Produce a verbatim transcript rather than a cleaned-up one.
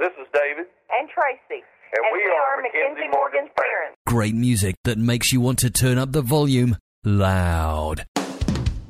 This is David. And Tracy. And, and we, we are, are Mackenzie Morgan's parents. Great music that makes you want to turn up the volume loud.